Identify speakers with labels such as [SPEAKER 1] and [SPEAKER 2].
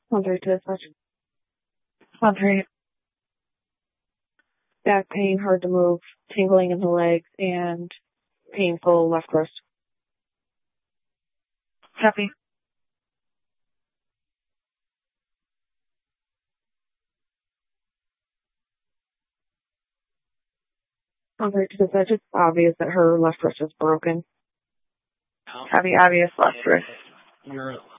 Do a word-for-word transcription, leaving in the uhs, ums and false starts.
[SPEAKER 1] Contrary to such. Contrary. Back pain, hard to move, tingling in the legs, and painful left wrist. Happy. Contrary to such, it's obvious that her left wrist is broken. Happy, obvious left wrist.